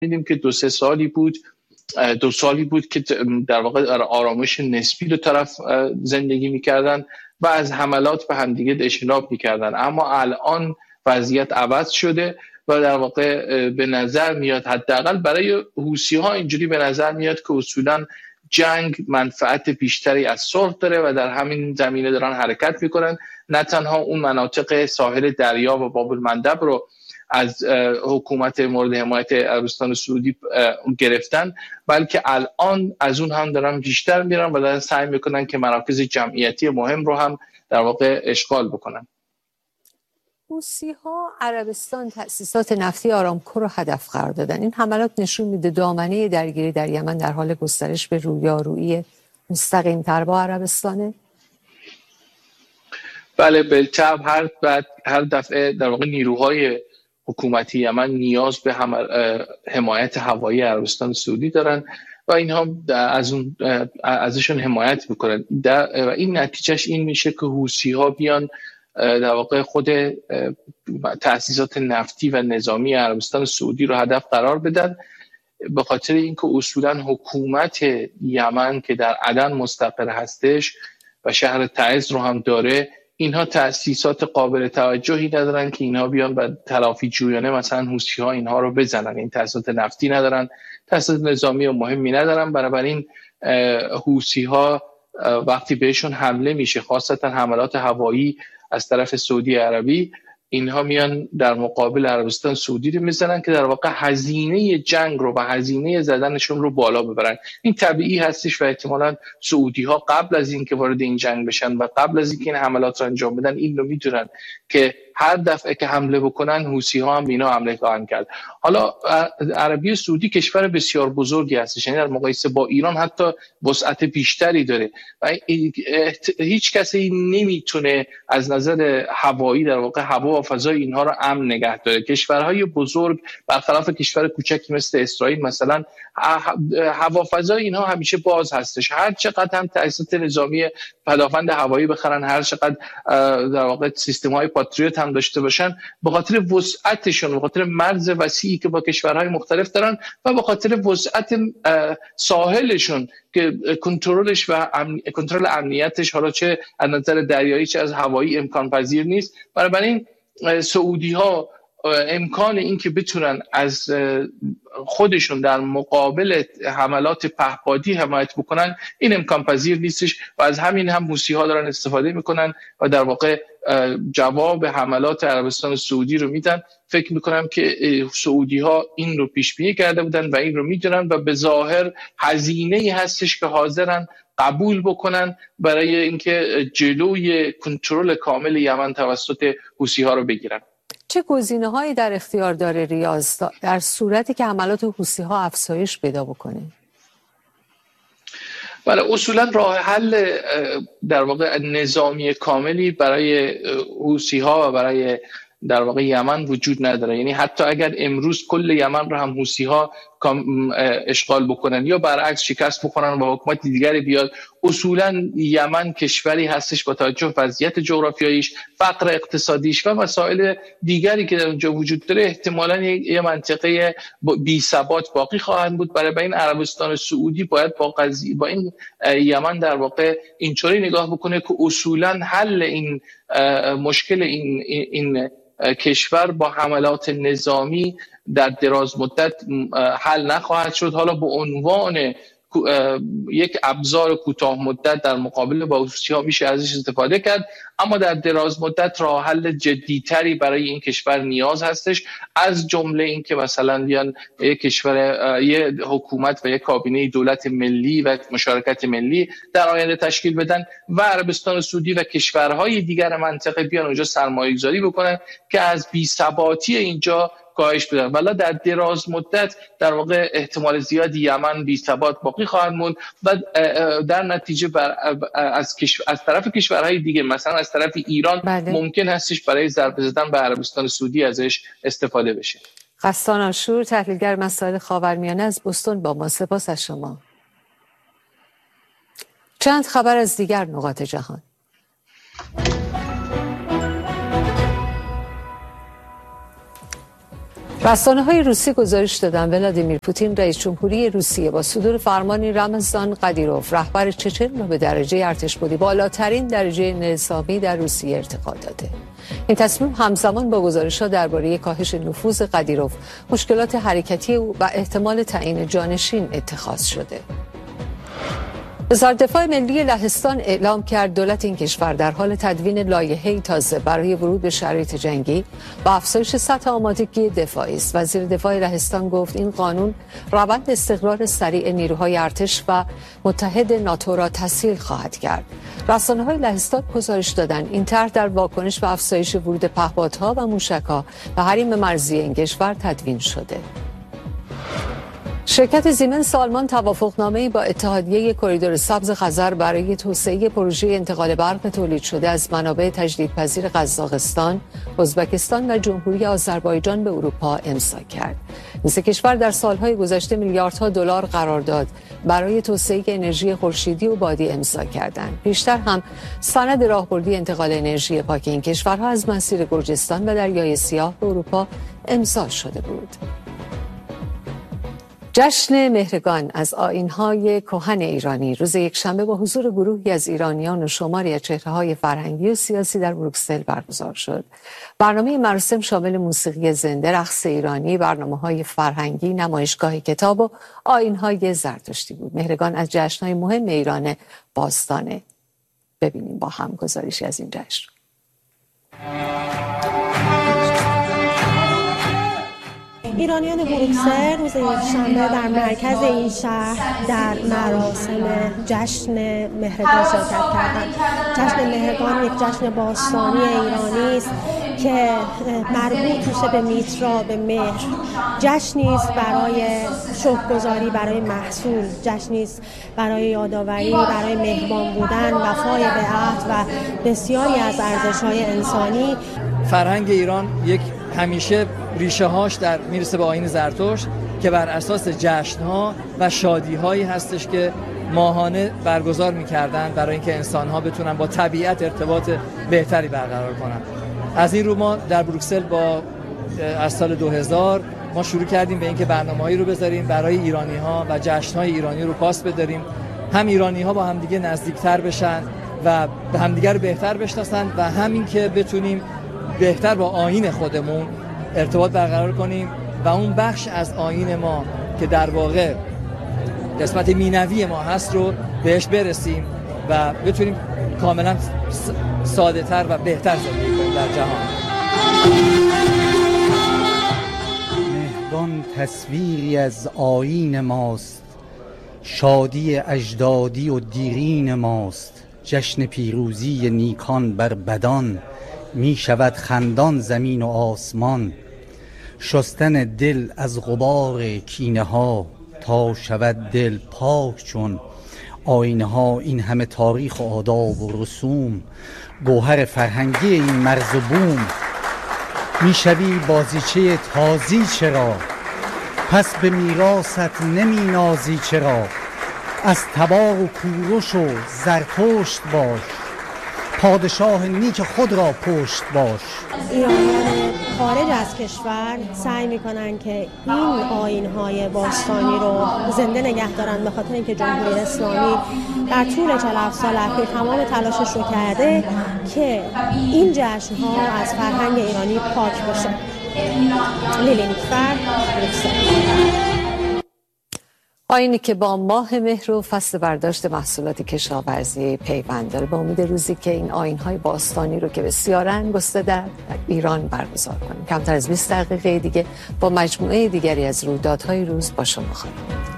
دیدیم که 2 سالی بود که در واقع در آرامش نسبی دو طرف زندگی میکردن و از حملات به همدیگه اجتناب میکردن. اما الان وضعیت عوض شده و در واقع به نظر میاد، حداقل برای حوثی‌ها اینجوری به نظر میاد که اصولاً جنگ منفعت بیشتری از صلح داره و در همین زمینه دارن حرکت میکنن. نه تنها اون مناطق ساحل دریا و باب المندب رو از حکومت مورد حمایت عربستان سعودی گرفتن، بلکه الان از اون هم دارن بیشتر میرن و دارن سعی میکنن که مراکز جمعیتی مهم رو هم در واقع اشغال بکنن. حوثی‌ها عربستان تأسیسات نفتی آرامکو رو هدف قرار دادن. این حملات نشون میده دامنه درگیری در یمن در حال گسترش به رویارویی مستقیم‌تر با عربستانه؟ بله، بالطبع هر دفعه در واقع نیروهای حکومتی یمن نیاز به حمایت هوایی عربستان سعودی دارن و اینها ازشون حمایت میکنن و این نتیجهش این میشه که حوثی‌ها بیان در واقع خود تأسیسات نفتی و نظامی عربستان سعودی رو هدف قرار بدن، به خاطر اینکه اصولا حکومت یمن که در عدن مستقر هستش و شهر تعز رو هم داره، اینها تأسیسات قابل توجهی ندارن که اینها بیان و تلافی جویانه مثلا حوثی‌ها اینها رو بزنن. این تأسیسات نفتی ندارن، تأسیسات نظامی و مهمی ندارن. بنابراین حوثی‌ها وقتی بهشون حمله میشه، خاصتا حملات هوایی از طرف سعودی عربی، اینها میان در مقابل عربستان سعودی رو میزنن که در واقع هزینه جنگ رو و هزینه زدنشون رو بالا ببرن. این طبیعی هستش و احتمالاً سعودی ها قبل از اینکه وارد این جنگ بشن و قبل از اینکه این حملات رو انجام بدن این رو میدونن که هر دفعه که حمله بکنن حوثی ها هم اینا حمله خواهند کرد. حالا عربی سعودی کشور بسیار بزرگی هستش، یعنی در مقایسه با ایران حتی وسعت بیشتری داره و هیچ کسی نمیتونه از نظر هوایی در واقع هوا و فضای اینها رو امن نگه داره. کشورهای بزرگ برخلاف کشور کوچکی مثل اسرائیل مثلا هوا فضای اینها همیشه باز هستش. هر چقدر هم تأسیسات نظامی پدافند هوایی بخرن، هر چقدر در واقع سیستم‌های پاتریوت هم داشته باشن، به خاطر وسعتشون، به خاطر مرز وسیعی که با کشورهای مختلف دارن و به خاطر وسعت ساحلشون که کنترلش و کنترل امنیتش حالا چه از نظر دریایی چه از هوایی امکان پذیر نیست. بنابراین سعودی ها امکان این که بتونن از خودشون در مقابل حملات پهپادی حمایت بکنن این امکان پذیر نیستش و از همین هم حوثی ها دارن استفاده میکنن و در واقع جواب حملات عربستان سعودی رو میدن. فکر میکنم که سعودی ها این رو پیش بینی کرده بودن و این رو میدونن و به ظاهر هزینه‌ای هستش که حاضرن قبول بکنن برای اینکه جلوی کنترل کامل یمن توسط حوثی ها رو بگیرن. چه گزینه‌هایی در اختیار داره ریاض در صورتی که حملات حوثی‌ها افزایش پیدا بکنه؟ بله، اصولا راه حل در واقع نظامی کاملی برای حوثی‌ها و برای در واقع یمن وجود نداره. یعنی حتی اگر امروز کل یمن رو هم حوثی‌ها اشغال بکنن یا برعکس شکست بکنن و حکومت دیگری بیاد، اصولا یمن کشوری هستش با توجه به وضعیت جغرافیاییش، فقر اقتصادیش و مسائل دیگری که در اونجا وجود داره، احتمالاً یه منطقه بی ثبات باقی خواهند بود. برای این عربستان سعودی باید با این یمن در واقع اینطوری نگاه بکنه که اصولا حل این مشکل این کشور با حملات نظامی در دراز مدت حل نخواهد شد. حالا به عنوان یک ابزار کوتاه مدت در مقابل با حوثی‌ها میشه ازش استفاده کرد، اما در دراز مدت راه حل جدی‌تری برای این کشور نیاز هستش، از جمله این که مثلا بیان یک کشور، یک حکومت و یک کابینه دولت ملی و مشارکت ملی در آینده تشکیل بدن و عربستان سعودی و کشورهای دیگر منطقه بیان اونجا سرمایه‌گذاری بکنن که از بی‌ثباتی اینجا کاهش بدن. ولی در دراز مدت در واقع احتمال زیادی یمن بی‌ثبات باقی خواهد موند و در نتیجه از طرف کشورهای دیگه مثلا از طرف ایران ممکن هستش برای ضربه زدن به عربستان سعودی ازش استفاده بشه. غسان آشور، تحلیلگر مسائل خاورمیانه از بوستون، با ما. سپاس از شما. چند خبر از دیگر نقاط جهان. رسانه‌های روسی گزارش دادند ولادیمیر پوتین رئیس جمهوری روسیه با صدور فرمانی رمضان قدیروف رهبر چچن را به درجه ارتشبودی بالاترین درجه نظامی در روسیه ارتقا داده. این تصمیم همزمان با گزارش‌ها درباره کاهش نفوذ قدیروف، مشکلات حرکتی او و احتمال تعیین جانشین اتخاذ شده. وزارت دفاع ملی لهستان اعلام کرد دولت این کشور در حال تدوین لایحه‌ای تازه برای ورود به شرایط جنگی و افزایش سطح آمادگی دفاعی است. وزیر دفاع لهستان گفت این قانون روند استقرار سریع نیروهای ارتش و متحد ناتو را تسهیل خواهد کرد. رسانه‌های لهستان گزارش دادند این طرح در واکنش به افزایش ورود پهپادها و موشک‌ها به حریم مرزی این کشور تدوین شده. شرکت زیمنس آلمان توافقنامه‌ای با اتحادیه کریدور سبز خزر برای توسعه پروژه انتقال برق تولید شده از منابع تجدیدپذیر قزاقستان، ازبکستان و جمهوری آذربایجان به اروپا امضا کرد. این سه کشور در سالهای گذشته میلیاردها دلار قرارداد برای توسعه انرژی خورشیدی و بادی امضا کردند. پیشتر هم سند راهبردی انتقال انرژی پاک این کشورها از مسیر گرجستان و دریای سیاه به اروپا امضا شده بود. جشن مهرگان از آیین‌های کهن ایرانی روز یکشنبه با حضور گروهی از ایرانیان و شماری از چهره‌های فرهنگی و سیاسی در بروکسل برگزار شد. برنامه مراسم شامل موسیقی زنده، رقص ایرانی، برنامه‌های فرهنگی، نمایشگاه کتاب و آیین‌های زرتشتی بود. مهرگان از جشن‌های مهم ایران باستانه. ببینیم با هم گزارشی از این جشن. ایرانیان بروکسل روز یکشنبه در مرکز این شهر در مراسم جشن مهرگان شرکت کردند. جشن مهرگان یک جشن باستانی ایرانی است که مربوط میشه به میترا، به مهر. جشنی است برای شکرگزاری برای محصول، جشنی است برای یادآوری، برای مهربان بودن، وفای به عهد و بسیاری از ارزش‌های انسانی. فرهنگ ایران یک همیشه ریشه هاش میرسه به آیین زرتشت که بر اساس جشن‌ها و شادی‌هایی هستش که ماهانه برگزار می‌کردن برای اینکه انسان‌ها بتونن با طبیعت ارتباط بهتری برقرار کنن. از این رو ما در بروکسل از سال 2000 ما شروع کردیم به اینکه برنامه‌هایی رو بذاریم برای ایرانی‌ها و جشن‌های ایرانی رو پاس بداریم. هم ایرانی‌ها با همدیگه نزدیک‌تر بشن و به همدیگه رو بهتر بشناسن و همین که بتونیم بهتر با آیین خودمون ارتباط برقرار کنیم و اون بخش از آیین ما که در واقع قسمت مینوی ما هست رو بهش برسیم و بتونیم کاملا ساده تر و بهتر زندگی کنیم در جهان. مهرگان تصویری از آیین ماست، شادی اجدادی و دیرین ماست. جشن پیروزی نیکان بر بدان، می شود خندان زمین و آسمان. شستن دل از غبار کینه ها، تا شود دل پاک چون آینه ها. این همه تاریخ و آداب و رسوم، گوهر فرهنگی این مرز و بوم. می شوی بازیچه تازی چرا، پس به میراثت نمی نازی چرا. از تبار و کوروش و زرتشت باش، پادشاه نیک خود را پشت باش. ایرانیان خارج از کشور سعی میکنن که این آیین‌های باستانی رو زنده نگه دارن، به خاطر اینکه جمهوری اسلامی در طول 47 سال اخیر تمام تلاشش رو کرده که این جشن‌ها از فرهنگ ایرانی پاک بشه. لیلی نیکفر، بروکسل. آیینی که با ماه مهر و فصل برداشت محصولات کشاورزی پیوند داره، با امید روزی که این آیین‌های باستانی رو که بسیارن گسته در ایران برگزار کنیم. کمتر از 20 دقیقه دیگه با مجموعه دیگری از رویدادهای روز با شما خواهیم.